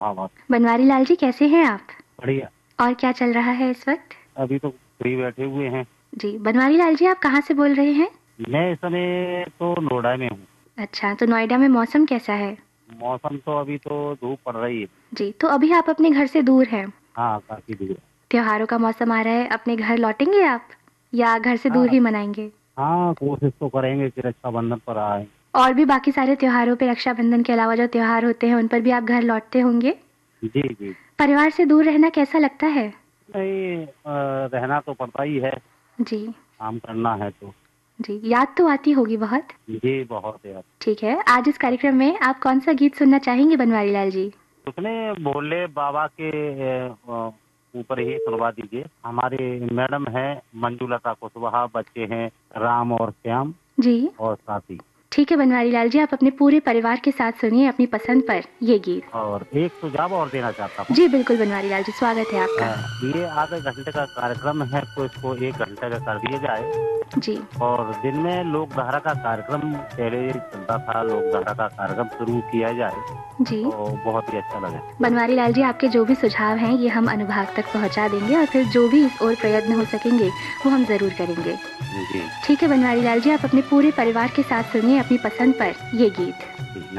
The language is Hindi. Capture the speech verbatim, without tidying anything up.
हाँ बात। बनवारी लाल जी कैसे हैं आप? बढ़िया। और क्या चल रहा है इस वक्त? अभी तो फ्री बैठे हुए हैं। जी बनवारी लाल जी, आप कहाँ से बोल रहे हैं? मैं इस समय तो नोएडा में हूँ। अच्छा, तो नोएडा में मौसम कैसा है? मौसम तो अभी तो धूप पड़ रही है। जी, तो अभी आप अपने घर से दूर हैं। हाँ काफी दूर है। त्योहारों का मौसम आ रहा है, अपने घर लौटेंगे आप या घर से दूर हाँ ही मनाएंगे? हाँ, कोशिश तो करेंगे कि रक्षाबंधन पर आए। और भी बाकी सारे त्योहारों पे, रक्षाबंधन के अलावा जो त्योहार होते हैं उन पर भी आप घर लौटते होंगे। जी जी। परिवार से दूर रहना कैसा लगता है? नहीं, अ, रहना तो पड़ता ही है। जी। काम करना है तो। जी, याद तो आती होगी बहुत। जी बहुत यार। ठीक है, आज इस कार्यक्रम में आप कौन सा गीत सुनना चाहेंगे बनवारी लाल जी? उसने भोले बाबा के अ, ऊपर ही सुनवा दीजिए। हमारे मैडम है मंजुलता कुशवाहा, बच्चे हैं राम और श्याम जी। और साथी। ठीक है बनवारी लाल जी, आप अपने पूरे परिवार के साथ सुनिए अपनी पसंद पर ये गीत। और एक सुझाव और देना चाहता हूँ। जी बिल्कुल बनवारी लाल जी, स्वागत है अ, आपका। ये आधे घंटे का कार्यक्रम है तो इसको एक घंटे का कर दिया जाए। जी। और दिन में लोक धारा का कार्यक्रम पहले चलता था, लोक धारा का कार्यक्रम शुरू किया जाए जी। तो बहुत ही अच्छा लगे। बनवारी लाल जी, आपके जो भी सुझाव हैं ये हम अनुभाग तक पहुंचा देंगे और फिर जो भी इस ओर प्रयत्न हो सकेंगे वो हम जरूर करेंगे। जी ठीक है बनवारी लाल जी, आप अपने पूरे परिवार के साथ सुनिए अपनी पसंद पर ये गीत। जी।